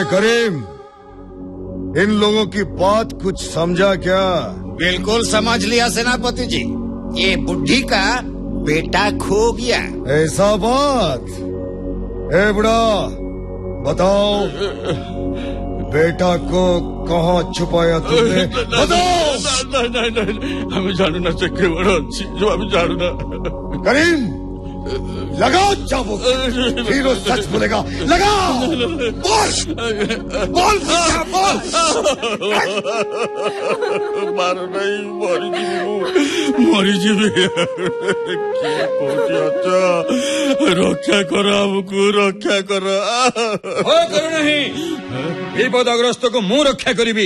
करीम, इन लोगों की बात कुछ समझा क्या? बिल्कुल समझ लिया सेनापति जी। ये बुढ़ी का बेटा खो गया। ऐसा बात? ए बुढ़ा, बताओ बेटा को कहाँ छुपाया तुमने? बताओ। नहीं, हमें जानू ना चक्रवर्ती अच्छी जो हमें जानू ना। करीम, लगाओ चाबुक, फिर वो सच बोलेगा। लगाओ, बोल बोल बोल। मारो नहीं, मरी जीवी अच्छा, रक्षा करो हमको, रक्षा करो। करो नहीं, विपदग्रस्त को मुंह रक्षा करीबी।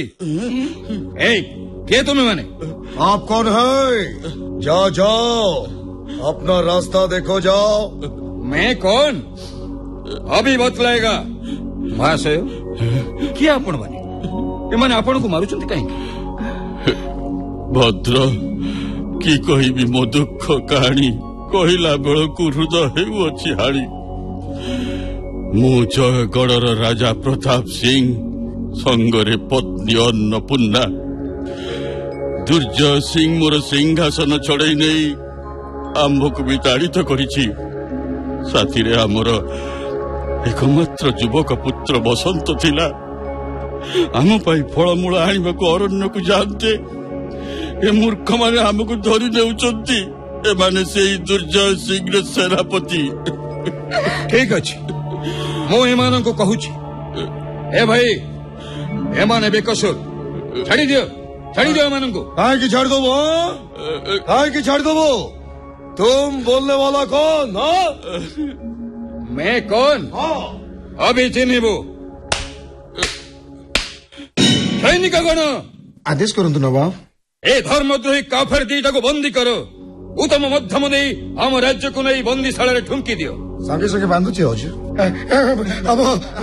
के तुम्हें माने? आप कौन है? जाओ अपना रास्ता देखो, जाओ। मैं कौन अभी बतलाएगा। महाशय, किए आपण माने आपण को मारुचंती कहीं? भद्र कि कहबी मो दुख कहानी कहला बेलू हृदय हेउछि हाड़ी। मु जयगढ़ राजा प्रताप सिंह संगरे पत्नी अन्नपूर्णा। दुर्जय सिंह मोर सिंहासन चढ़ई नहीं आम्भक भी ताड़ित करिछि। साथी रे आमर एकमात्र युवक पुत्र बसंत थिला। आम पाई फलमूल आनिबाकु अरण्य को जाते ए मूर्ख माने हमको धरी नेउचंती। एमाने सेही दुर्जय सिंह सेनापति। ठीक अछि, मो एमान को कहूछि। ए भाई, एमाने बेकसूर, छाड़ी दियो एमान को। काहे की छाड़ दो वो? काहे की छाड़ दो वो? तुम बोलने वाला कौन? मैं कौन? अभी चिन्हिबो। सैनिक गण, आदेश करंतु नवाब। ए धर्मद्रोही काफर दीटा को बंदी करो। उत्तम मध्यम दे आम राज्य को नहीं बंदीशाला रे ठुमकी दियो। संगे संगे बांधुचे हजुर। अब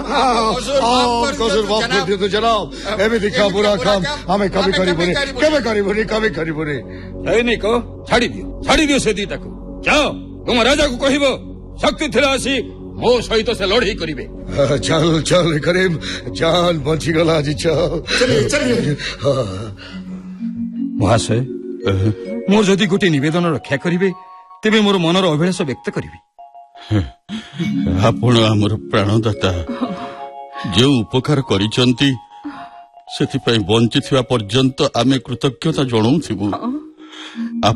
कसुर बाप बेटी तो जनाब, एमे दिखा बुरा काम हमें कभी करीबुनी। सैनिक छाड़ी दियो से दीटा को। जाओ तुम राजा को कहबो शक्ति थिला आसी मो सहित से लड़ाई करिवे। चल करीम, जान बची गला जी। चलिए। महाशय, मोर जदि गोटे निवेदन रक्षा करिवे तेबे मोर मनर अभिलाष व्यक्त करिवे। आपण आमर प्राणदाता, जो उपकार करिसंती सेति पई बंचिथिबा पर्यंत आमे कृतज्ञता जणाउथिबु।